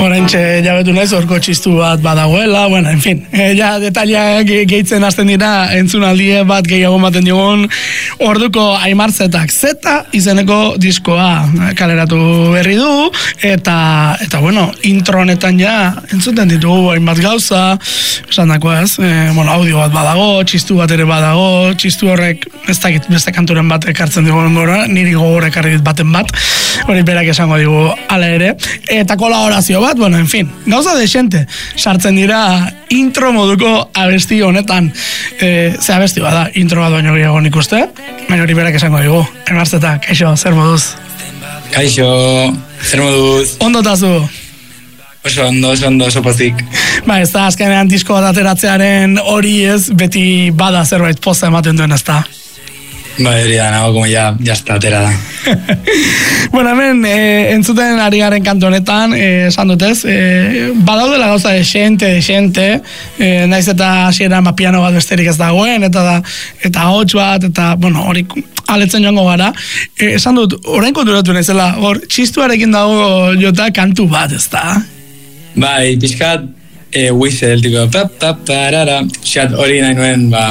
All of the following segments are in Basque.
Horentxe jabetu naiz, orko txistu bat badagoela, bueno, en fin, ja detaila gehitzen hasten dira, entzunaldie bat gehiago maten digun, orduko Aimar Zetak Zeta izeneko diskoa kaleratu berri du, eta bueno, intro honetan ja entzuten ditugu hainbat gauza, esan dako ez, bueno, audio bat badago, txistu bat ere badago, txistu horrek ez dakit beste kanturen bat ekartzen digun gora, niri gogor ekarri dit baten bat, hori berak esango digu ala ere, eta kolaborazio bat, bueno, en fin, gauza desente, sartzen dira intro moduko abesti honetan, ze abesti bada, intro bat baino gehiago nik uste, baina hori berak esango digu, Aimar Zetak, kaixo, zer moduz? Kaixo, zer moduz? Ondo tazu? Oso ondo, oso pozik. Ba, ez da, azkenean disko bat ateratzearen hori ez, beti bada zerbait poza ematen duen ez da. Ba, hori da, nago, como ya está, atera da. Bueno, hemen, entzuten ari garen kantu honetan, esan dutez, badaudela gauza desente, naiz eta hasieran piano bat besterik ez dagoen, eta hots bat, eta, bueno, hori aletzen joango gara. Esan dut, orain konturatu naizela, hor, txistuarekin dago jota kantu bat, ez da? Bai, pixkat, whistle, tipo, parara, xat hori nahi nuen, ba,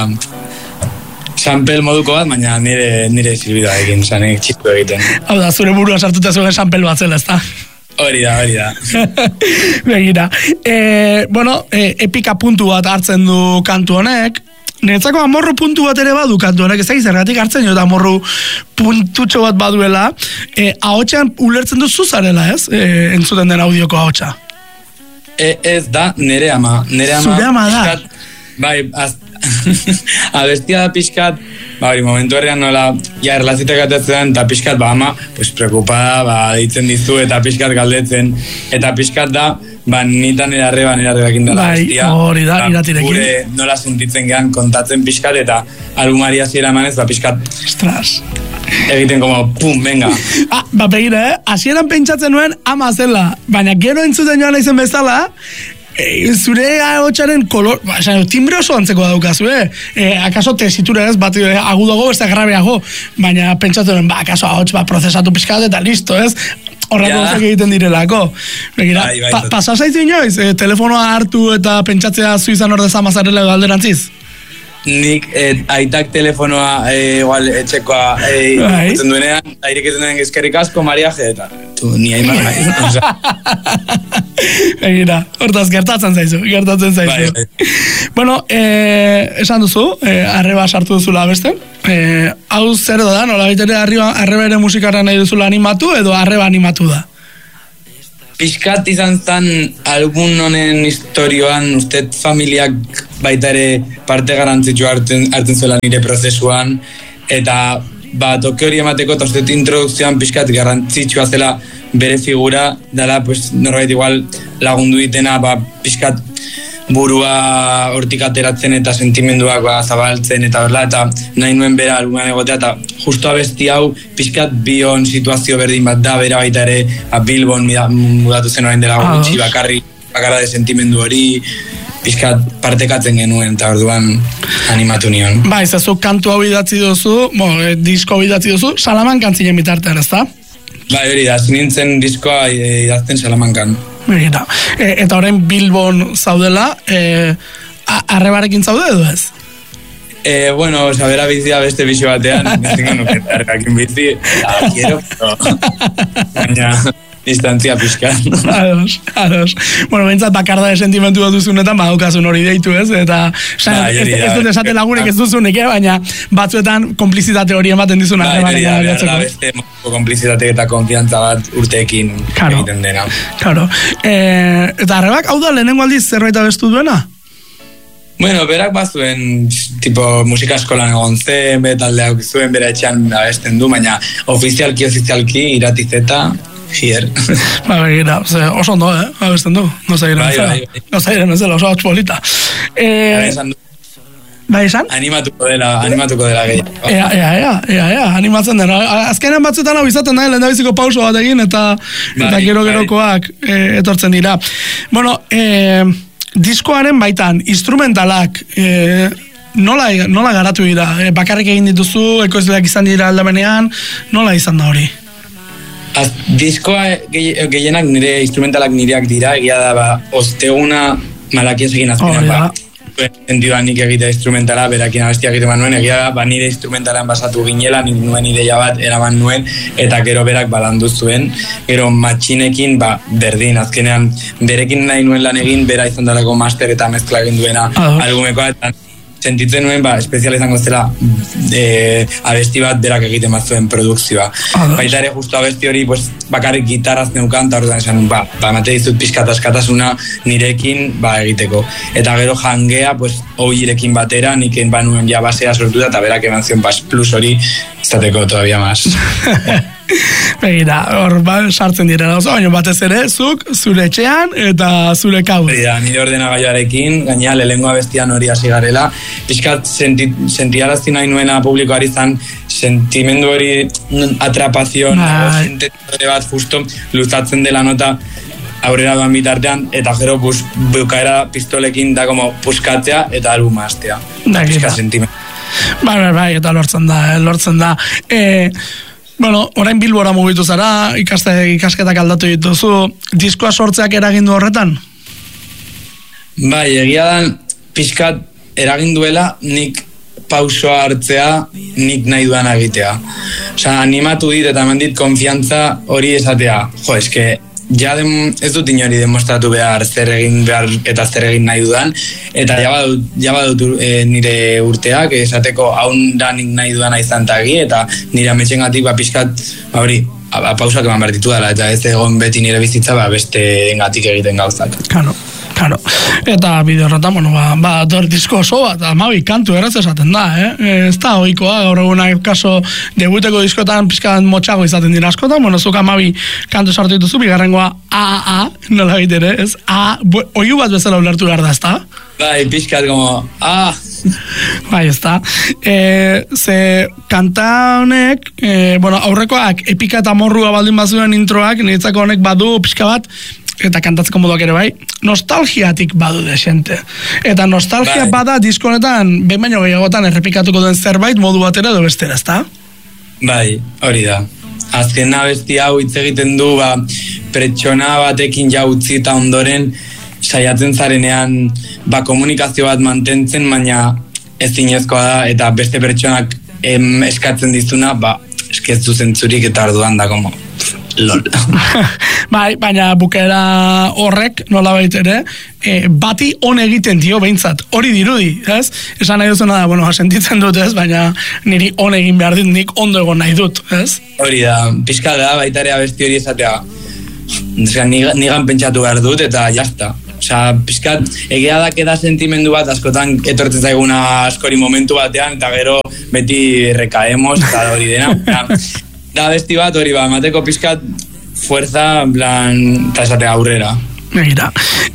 sample moduko bat, baina nire silbidoa egin, zanek txistu egiten. Hau da, zure buruan sartuta zuen sample bat zela, ez da? Hori da. Begira. Bueno, epika puntu bat hartzen du kantu honek, niretzako amorru puntu bat ere badu kantu honek, ez da zergatik hartzen jo, amorru puntutxo bat baduela, ahotxean ulertzen du zuzarela, ez? Entzuten den audioko ahotxa. Ez da, nire ama. Zure ama da? Bai, abestia da pixkat, ba, hori, momentu herrian nola, ja, erlazitek atetzen, eta pixkat, ba, ama, pues, preocupada, ba, ditzen dizu, eta pixkat galdetzen, eta pixkat da, ba, nitan erarrebakin dela abestia. Bai, hori da, iratirekin. Gure nola sentitzen gehan kontatzen pixkat, eta albumari hasiera emanez, ba, pixkat, ostras, egiten como, pum, venga. Ba, begira, hasieran pentsatzen nuen ama zela, baina gero entzuten joan naizen bezala, zure ahotxaren kolor, timbre oso antzeko daukazu, akaso tesitura ez, bat agudago, ez da grabeago, baina pentsatzen, akaso ahots bat prozesatu pixkat eta listo, ez? Horrako gozak egiten direlako. Begira, pasazaizu inoiz, telefonoa hartu eta pentsatzea zu izan ordez amazarela edo alderantziz? Nik aitak telefonoa igual etxekoa ikutzen duenean, aireketzen duen eskerrik asko mariaje eta ni Aimar nahi. Begira, hortaz gertatzen zaizu. Bai. Bueno, esan duzu, arreba sartu duzula beste. Hau zer da, nola baitere arreba ere musikara nahi duzula animatu edo arreba animatu da? Piskat izan zen album honen historioan, usted familiak baita ere parte garantzitsua hartzen zuela nire prozesuan, eta ba, toke hori emateko, eta usted introdukzioan piskat garrantzitsua zela bere figura, dela, pues, norbait igual lagundu ditena, ba, piskat burua hortik ateratzen eta sentimenduak zabaltzen eta berla, eta nahi nuen bera albuman egotea, eta justo abesti hau pixkat bion situazio berdin bat da, bera baita ere Bilbon mudatu zen orain dela gutxi bakarra de sentimendu hori pixkat partekatzen genuen, eta orduan animatu nion. Ba, izazu kantu hau idatzi duzu, disko hau idatzi duzu, Salamankan zinen bitartean, ez da? Ba, hori da, zinintzen diskoa idazten Salamankan. Begira. Eta orain Bilbon zaudela, arrebarekin zaude edo ez? Bueno, sabera bizia beste bizio batean, nezingo nuke arrebarekin bizi, quiero, pero baina distantzia pixkan. Ados. Bueno, bentsat bakarda de sentimentu bat duzunetan, badukazun hori deitu ez, eta ez dut esate lagunek ez duzunik, baina batzuetan komplizitate hori ematen dizun arrebarekin abiatzeko. Beste komplizitate eta konfiantza bat urteekin egiten dena. Claro. Eta arrebak, hau da lehenengo aldiz zerbait abestu duena? Bueno, berak bazuen, tipo, musika eskolan egon zen, betalde hauk zuen, bera etxean abesten du, baina ofizialki, Iratizeta, here. Ba, begira, oso ondo, abesten du, no zairen ezela, oso hotz polita. Bai, esan? Animatuko dela gehiago. Ea, animatzen dena. Azkenean batzuetan hau izaten da, lehendabiziko pauso bat egin, eta gero-gerokoak etortzen dira. Bueno, diskoaren baitan, instrumentalak, nola garatu dira? Bakarrik egin dituzu, ekoizleak izan dira aldamenean, nola izan da hori? Diskoa gehienak nire instrumentalak nireak dira, egia da, osteguna Malakiasekin azkenak, sentioa nik egitea instrumentala, berakin abestia egiten nuen, egia da, nire instrumentalan basatu ginela, nik nuen ideia bat eraman nuen, eta gero berak balandu zuen, gero matxinekin, berdin, azkenean, berekin nahi nuen lan egin, bera izan dalako master eta mezkla egin duena albumekoa, eta sentitzen nuen, espeziala izango zela abesti bat berak egiten bat zuen produkzioa. Baita ere, justu abesti hori, bakarrik gitarraz neukan, eta horretan esan, emate dizut pixkat askatasuna nirekin, egiteko. Eta gero jangea, oirekin batera, nik nuen ja basea sortuta, eta berak eman zion plus hori, izateko todavía más. Begira, hor sartzen direla oso, baina batez ere, zuk, zure etxean eta zure kau. Nire ordenagailuarekin, gainea lehengo abestian hori hasi garela, pixkat sentiarazti nahi nuena publikoari zan, sentimendu hori atrapazion, sintetizore bat justo luzatzen dela nota aurrera doan bitartean, eta gero bukaera pistolekin da como puskatzea eta albuma hastea. Pixkat sentimendu. Bai, eta lortzen da. Bueno, orain Bilbora mugitu zara, ikasketak aldatu dituzu, diskoa sortzeak eragindu horretan? Bai, egia da, pixkat eraginduela, nik pausoa hartzea, nik nahi duan egitea. Osa, animatu dit eta mandit konfiantza hori esatea. Jo, eske, ez dut inori demostratu behar zer egin behar eta zer egin nahi dudan, eta ja badut nire urteak, esateko haun da nik nahi dudana izan tagi, eta nire ametxengatik pixkat, hori, pausak eman behar ditu dela, eta ez egon beti nire bizitza beste engatik egiten gauzak. Claro. Eta bide horretan, disko oso bat, 12 kantu erraz esaten da, ez da ohikoa, gaur egunak kaso debuteko diskotan pizkat motxago izaten dira askotan, zuk 12 kantu sartu dituzu, bigarrengoa A, nola ere, ez? Oiu bat bezala ulertu behar da, ez da? Bai, pizkat como, Bai, ez da. Ze kanta honek, aurrekoak epika eta morrua baldin bazuen introak, niretzako honek badu pixka bat, eta kantatzeko moduak ere bai, nostalgiatik badu desente. Eta nostalgia bada disko honetan, behin baino gehiagotan errepikatuko duen zerbait modu batera edo bestera, ezta? Bai, hori da. Azken abesti hau hitz egiten du, pertsona batekin ja utzi eta ondoren saiatzen zarenean komunikazio bat mantentzen, baina ezinezkoa da, eta beste pertsonak eskatzen dizuna, eskeztu zentzurik eta arduan da, como lol. Bai, baina bukaera horrek, nola baitere, bati on egiten dio behintzat, hori dirudi, ez? Esan nahi duzuna da, sentitzen dut, ez? Baina niri on egin behar dit, nik ondo egon nahi dut, ez? Hori da, pixka da, baitare abesti hori esatea, nigan pentsatu behar dut, eta jazta. Osa, pixkat, egia da keda sentimendu bat, askotan etortzen zaiguna askori momentu batean, eta gero beti rekaemos, eta hori dena. Da besti bat hori mateko pixkat fuerza, eta esatea aurrera. Begira.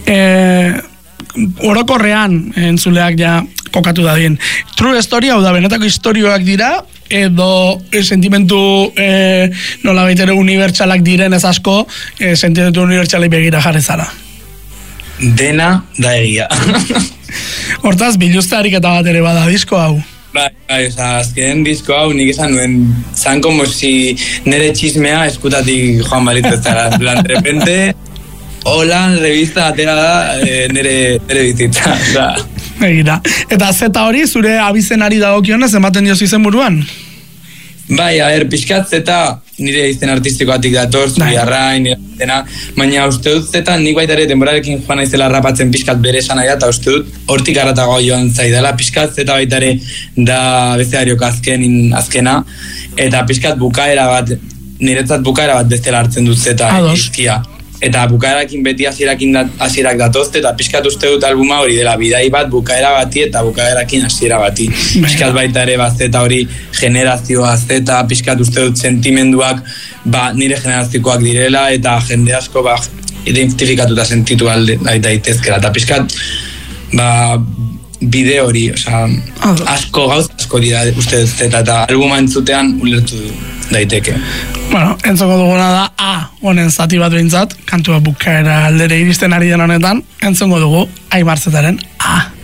Orokorrean, entzuleak ja kokatu da dien. True story, hau da, benetako historioak dira, edo sentimentu nola baitere unibertsalak diren ez asko, sentimentu unibertsalai begira jarri zara. Dena da egia. Hortaz, biluztarik eta bat ere bada disko hau. Bai, azken disko hau nik esan nuen, zan como si nire txismea eskutatik joan balitu ez zara. De repente, holan revista atera da nire bizitza. Egira. Eta zeta hori, zure abizenari dagokionez ematen diozu izen buruan? Bai, pixkat zeta nire izen artistikoatik dator, zuri arrain, baina uste dut zeta nik baita ere denborarekin joan naizela rapatzen pixkat bere esan nahi da, eta uste dut hortik aratagoa joan zaidala, pixkat zeta baita ere da bezariok azkena, eta pixkat bukaera bat, niretzat bukaera bat bezala hartzen dut zeta izkia. Eta bukaerakin beti hasierak datozte, eta pixkat uste dut albuma hori dela bidai bat bukaera bati eta bukaerakin hasiera bati. Pixkat baita ere zeta hori generazioa zeta, pixkat uste dut sentimenduak nire generaziokoak direla, eta jende asko identifikatuta sentitu daitezkera. Eta pixkat bide hori, asko dira uste dut zeta, eta albuma entzutean ulertu daiteke. Entzoko duguna da honen zati bat behintzat, kantua bukaera aldere iristen ari den honetan, entzongo dugu Aimarzetaren